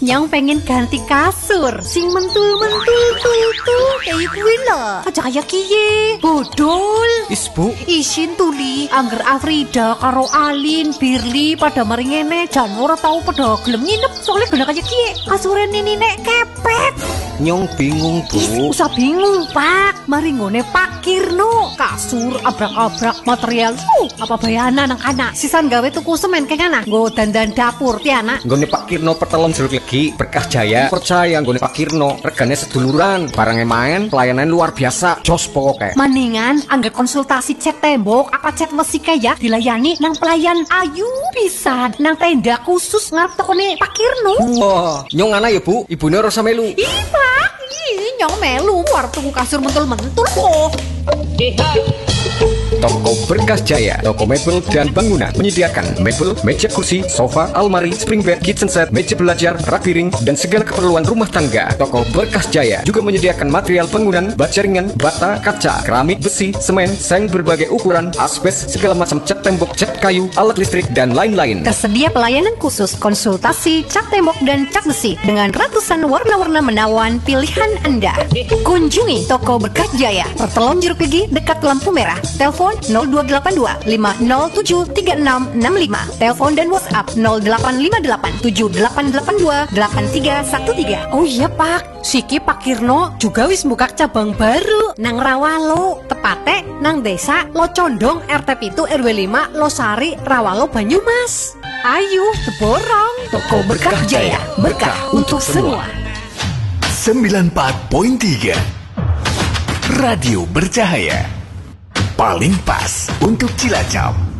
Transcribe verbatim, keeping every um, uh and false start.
Nyong pengen ganti kasur sing mentul-mentul tuh tuh kayak gue lah. Aja kayak kiye. Bodol. Is bu, Isin tuli angger Afrida karo Alin, Birli pada mari ngene jan ora tau pada gelem nginep soalnya bener kayak kiye. Kasure ini nek kepet. nyong bingung bu. Usah bingung pak, mari ngone Pak Kirno. Kasur abrak-abrak material uh, apa bayana nang anak. Sisan gawe tuku semen kayak ana. Nggo dandan dapur ti anak. Nggone Pak Kirno pertelon jeruk legi Berkah Jaya. Percaya nggone Pak Kirno regane seduluran, barangnya main, pelayanan luar biasa. Jos pokoknya. Mendingan anggar konsultasi cat tembok apa cat besi kayak dilayani nang pelayan ayu bisa nang tenda khusus ngarep tokone Pak Kirno. Wah, nyong ana ya bu, ibune rasa melu. Ih pak, ih nyong melu war tuku kasur mentul-mentul kok. Toko Berkah Jaya, toko mebel dan bangunan menyediakan mebel, meja kursi, sofa, almari, spring bed, kitchen set, meja belajar, rak piring, dan segala keperluan rumah tangga. Toko Berkah Jaya juga menyediakan material bangunan, baja ringan, bata, kaca, keramik, besi, semen, seng berbagai ukuran, asbes, segala macam cat tembok, cat kayu, alat listrik, dan lain-lain. Tersedia pelayanan khusus konsultasi cat tembok dan cat besi dengan ratusan warna-warna menawan pilihan Anda. Kunjungi toko Berkah Jaya, Pertelon Jeruk Gigi dekat lampu merah. Telepon nol dua delapan dua lima nol tujuh tiga enam enam lima. Telepon dan WhatsApp nol delapan lima delapan tujuh delapan delapan dua delapan tiga satu tiga. Oh iya Pak, siki Pak Kirno juga wis buka cabang baru nang Rawalo, tepate nang desa Locondong R T pitu R W lima Losari Rawalo Banyumas. Ayo teborong toko Berkah Jaya, berkah untuk semua. sembilan puluh empat koma tiga Radio Bercahaya, paling pas untuk Cilacap.